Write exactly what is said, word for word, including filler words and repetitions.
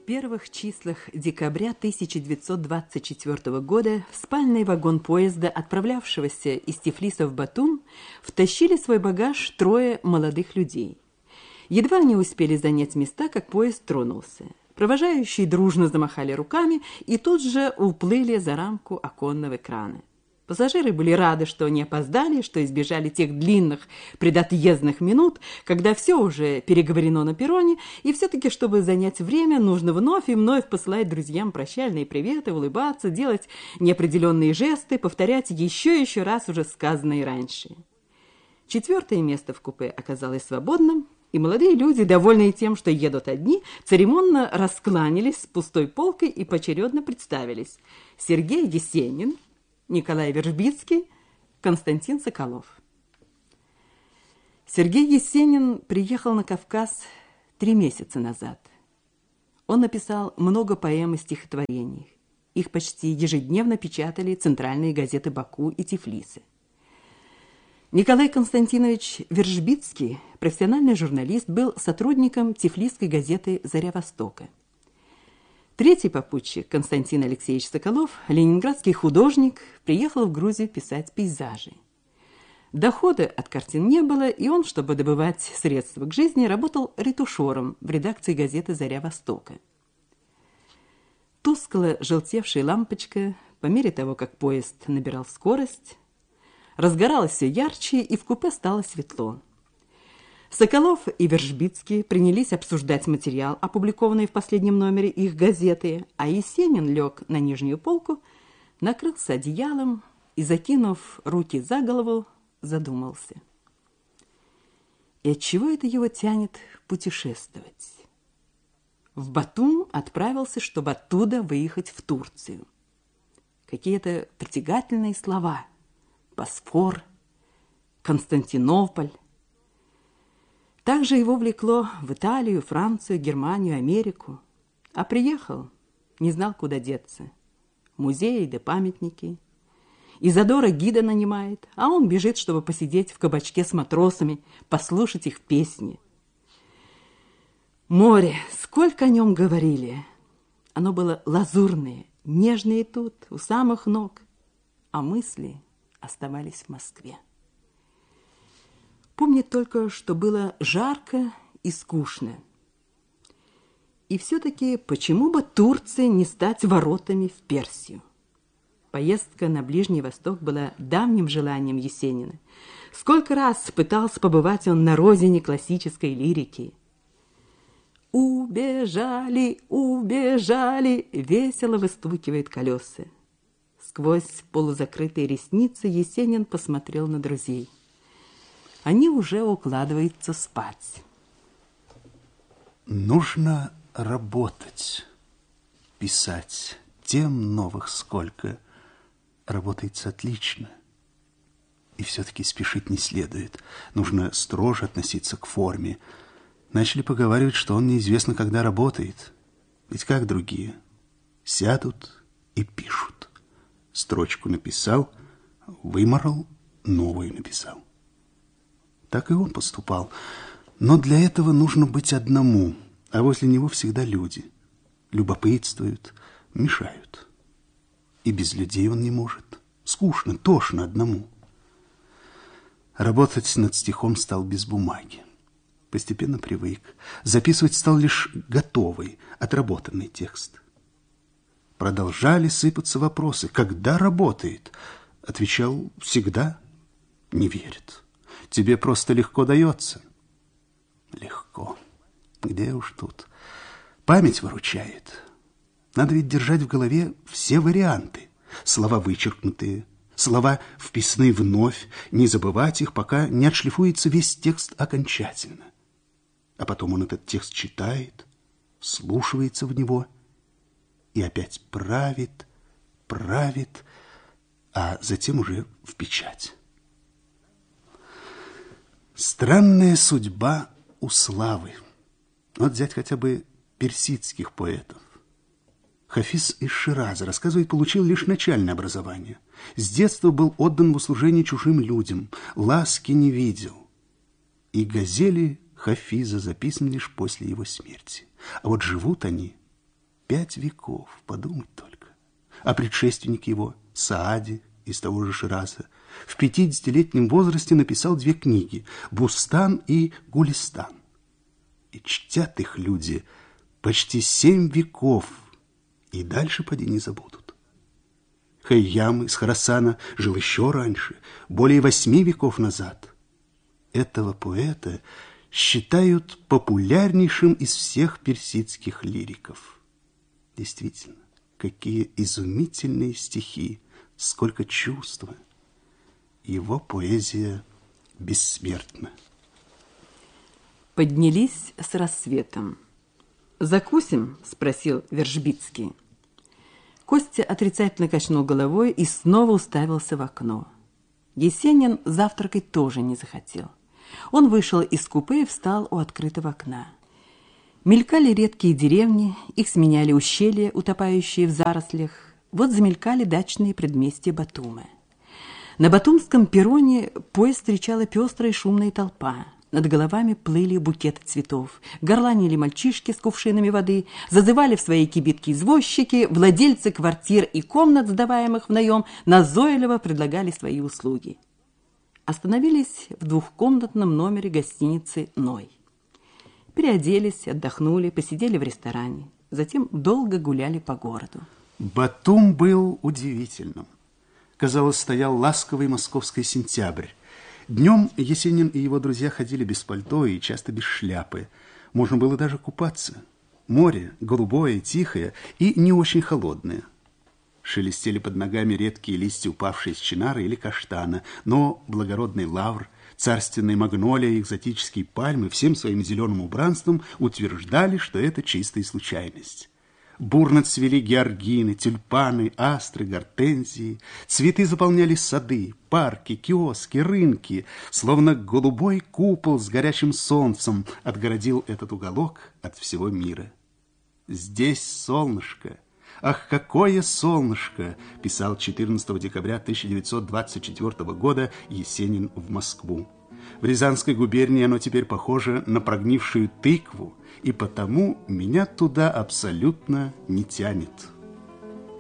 В первых числах декабря тысяча девятьсот двадцать четвёртого года в спальный вагон поезда, отправлявшегося из Тифлиса в Батум, втащили свой багаж трое молодых людей. Едва они успели занять места, как поезд тронулся. Провожающие дружно замахали руками и тут же уплыли за рамку оконного экрана. Пассажиры были рады, что не опоздали, что избежали тех длинных предотъездных минут, когда все уже переговорено на перроне, и все-таки, чтобы занять время, нужно вновь и вновь посылать друзьям прощальные приветы, улыбаться, делать неопределенные жесты, повторять еще и еще раз уже сказанное раньше. Четвертое место в купе оказалось свободным, и молодые люди, довольные тем, что едут одни, церемонно раскланялись с пустой полкой и поочередно представились: Сергей Есенин, Николай Вержбицкий, Константин Соколов. Сергей Есенин приехал на Кавказ три месяца назад. Он написал много поэм и стихотворений. Их почти ежедневно печатали центральные газеты Баку и Тифлиса. Николай Константинович Вержбицкий, профессиональный журналист, был сотрудником тифлисской газеты «Заря Востока». Третий попутчик, Константин Алексеевич Соколов, ленинградский художник, приехал в Грузию писать пейзажи. Дохода от картин не было, и он, чтобы добывать средства к жизни, работал ретушером в редакции газеты «Заря Востока». Тускло желтевшая лампочка, по мере того, как поезд набирал скорость, разгоралась все ярче, и в купе стало светло. Соколов и Вержбицкий принялись обсуждать материал, опубликованный в последнем номере их газеты, а Есенин лег на нижнюю полку, накрылся одеялом и, закинув руки за голову, задумался. И отчего это его тянет путешествовать? В Батум отправился, чтобы оттуда выехать в Турцию. Какие-то притягательные слова: Босфор, Константинополь. Также его влекло в Италию, Францию, Германию, Америку. А приехал, не знал, куда деться. Музеи да памятники. Изодора гида нанимает, а он бежит, чтобы посидеть в кабачке с матросами, послушать их песни. Море, сколько о нем говорили. Оно было лазурное, нежное тут, у самых ног. А мысли оставались в Москве. Помнит только, что было жарко и скучно. И все-таки почему бы Турции не стать воротами в Персию? Поездка на Ближний Восток была давним желанием Есенина. Сколько раз пытался побывать он на родине классической лирики. «Убежали, убежали!» весело выстукивает колеса. Сквозь полузакрытые ресницы Есенин посмотрел на друзей. Они уже укладываются спать. Нужно работать, писать. Тем новых сколько. Работается отлично. И все-таки спешить не следует. Нужно строже относиться к форме. Начали поговаривать, что он неизвестно, когда работает. Ведь как другие? Сядут и пишут. Строчку написал, выморал, новую написал. Так и он поступал. Но для этого нужно быть одному, а возле него всегда люди. Любопытствуют, мешают. И без людей он не может. Скучно, тошно одному. Работать над стихом стал без бумаги. Постепенно привык. Записывать стал лишь готовый, отработанный текст. Продолжали сыпаться вопросы. Когда работает? Отвечал: всегда. Не верит. Тебе просто легко дается. Легко. Где уж тут. Память выручает. Надо ведь держать в голове все варианты. Слова вычеркнутые, слова вписаны вновь, не забывать их, пока не отшлифуется весь текст окончательно. А потом он этот текст читает, вслушивается в него и опять правит, правит, а затем уже в печать. Странная судьба у славы. Вот взять хотя бы персидских поэтов. Хафиз из Шираза, рассказывает, получил лишь начальное образование. С детства был отдан в услужение чужим людям, ласки не видел. И газели Хафиза записаны лишь после его смерти. А вот живут они Пять веков, подумать только. А предшественник его, Саади, из того же Шираза, в пятидесятилетнем возрасте написал две книги «Бустан» и «Гулистан». И чтят их люди почти семь веков, и дальше поди не забудут. Хайям из Хорасана жил еще раньше, более восьми веков назад. Этого поэта считают популярнейшим из всех персидских лириков. Действительно, какие изумительные стихи, сколько чувства. Его поэзия бессмертна. Поднялись с рассветом. «Закусим?» – спросил Вержбицкий. Костя отрицательно качнул головой и снова уставился в окно. Есенин завтракать тоже не захотел. Он вышел из купе и встал у открытого окна. Мелькали редкие деревни, их сменяли ущелья, утопающие в зарослях. Вот замелькали дачные предместья Батума. На батумском перроне поезд встречала пестрая шумная толпа. Над головами плыли букеты цветов, горланили мальчишки с кувшинами воды, зазывали в свои кибитки извозчики, владельцы квартир и комнат, сдаваемых в наем, назойливо предлагали свои услуги. Остановились в двухкомнатном номере гостиницы «Ной». Переоделись, отдохнули, посидели в ресторане, затем долго гуляли по городу. Батум был удивительным. Казалось, стоял ласковый московский сентябрь. Днем Есенин и его друзья ходили без пальто и часто без шляпы. Можно было даже купаться. Море голубое, тихое и не очень холодное. Шелестели под ногами редкие листья упавшие с чинары или каштана, но благородный лавр, царственные магнолии и экзотические пальмы всем своим зеленым убранством утверждали, что это чистая случайность. Бурно цвели георгины, тюльпаны, астры, гортензии. Цветы заполняли сады, парки, киоски, рынки. Словно голубой купол с горячим солнцем отгородил этот уголок от всего мира. «Здесь солнышко! Ах, какое солнышко!» писал четырнадцатого декабря тысяча девятьсот двадцать четвёртого года Есенин в Москву. В Рязанской губернии оно теперь похоже на прогнившую тыкву, и потому меня туда абсолютно не тянет.